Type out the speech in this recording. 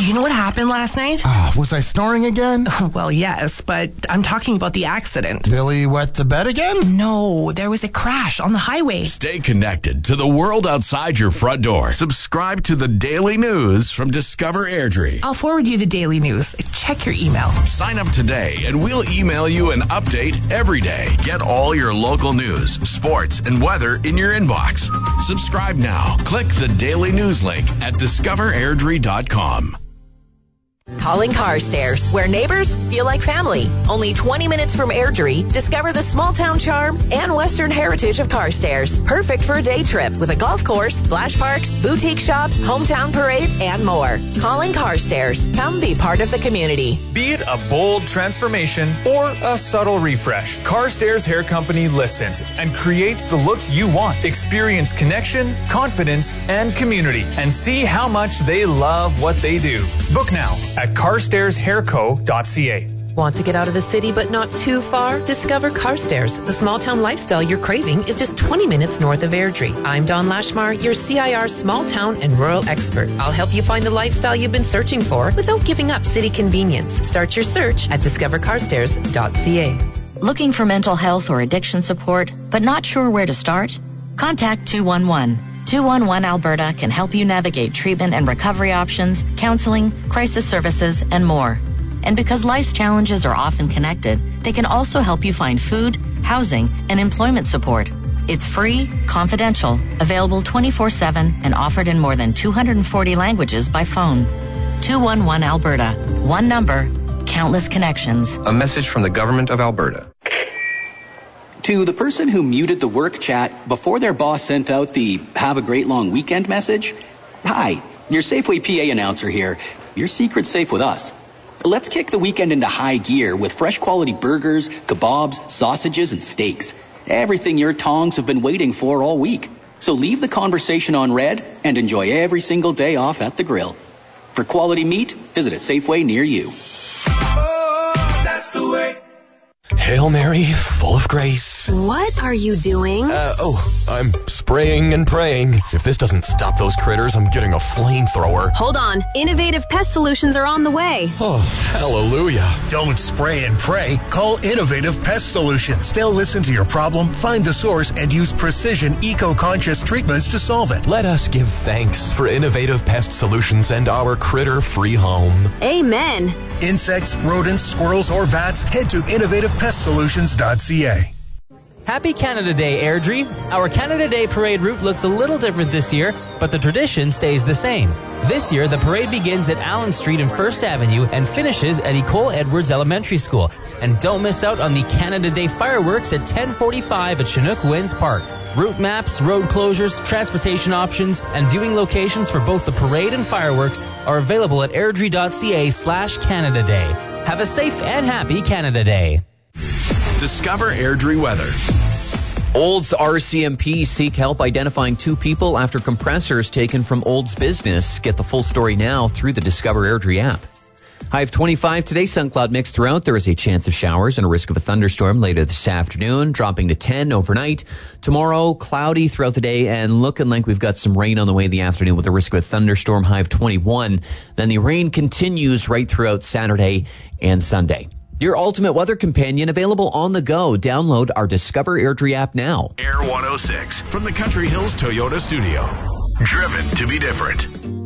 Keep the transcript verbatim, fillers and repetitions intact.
you know what happened last night? Uh, was I snoring again? Well, yes, but I'm talking about the accident. Billy wet the bed again? No, there was a crash on the highway. Stay connected to the world outside your front door. Subscribe to the daily news from Discover Airdrie. I'll forward you the daily news. Check your email. Sign up today and we'll email you an update every day. Get all your local news, sports, and weather in your inbox. Subscribe now. Click the daily news link at discover airdrie dot com. Calling Carstairs, where neighbors feel like family. Only twenty minutes from Airdrie, discover the small town charm and Western heritage of Carstairs. Perfect for a day trip with a golf course, splash parks, boutique shops, hometown parades, and more. Calling Carstairs. Come be part of the community. Be it a bold transformation or a subtle refresh, Carstairs Hair Company listens and creates the look you want. Experience connection, confidence, and community, and see how much they love what they do. Book now at carstairs hair co dot c a. Want to get out of the city but not too far? Discover Carstairs. The small town lifestyle you're craving is just twenty minutes north of Airdrie. I'm Dawn Lashmar, your C I R small town and rural expert. I'll help you find the lifestyle you've been searching for without giving up city convenience. Start your search at discover carstairs dot c a. Looking for mental health or addiction support but not sure where to start? Contact two one one. two one one Alberta can help you navigate treatment and recovery options, counseling, crisis services, and more. And because life's challenges are often connected, they can also help you find food, housing, and employment support. It's free, confidential, available twenty-four seven, and offered in more than two hundred forty languages by phone. two one one Alberta. One number, countless connections. A message from the Government of Alberta. To the person who muted the work chat before their boss sent out the "Have a great long weekend" message, hi, your Safeway P A announcer here. Your secret's safe with us. Let's kick the weekend into high gear with fresh quality burgers, kebabs, sausages, and steaks. Everything your tongs have been waiting for all week. So leave the conversation on red and enjoy every single day off at the grill. For quality meat, visit a Safeway near you. Oh, that's the way. Hail Mary, full of grace. What are you doing? Uh, oh, I'm spraying and praying. If this doesn't stop those critters, I'm getting a flamethrower. Hold on. Innovative Pest Solutions are on the way. Oh, hallelujah. Don't spray and pray. Call Innovative Pest Solutions. They'll listen to your problem, find the source, and use precision, eco-conscious treatments to solve it. Let us give thanks for Innovative Pest Solutions and our critter-free home. Amen. Insects, rodents, squirrels, or bats, head to innovative pest solutions dot c a. Happy Canada Day, Airdrie. Our Canada Day parade route looks a little different this year, but the tradition stays the same. This year, the parade begins at Allen Street and First Avenue and finishes at Ecole Edwards Elementary School. And don't miss out on the Canada Day fireworks at ten forty-five at Chinook Winds Park. Route maps, road closures, transportation options, and viewing locations for both the parade and fireworks are available at airdrie dot c a slash Canada Day. Have a safe and happy Canada Day. Discover Airdrie weather. Olds R C M P seek help identifying two people after compressors taken from Olds business. Get the full story now through the Discover Airdrie app. High of twenty-five today, sun cloud mix throughout. There is a chance of showers and a risk of a thunderstorm later this afternoon, dropping to ten overnight. Tomorrow, cloudy throughout the day and looking like we've got some rain on the way in the afternoon with a risk of a thunderstorm, high of twenty-one. Then the rain continues right throughout Saturday and Sunday. Your ultimate weather companion, available on the go. Download our Discover Airdrie app now. Air one oh six from the Country Hills Toyota Studio. Driven to be different.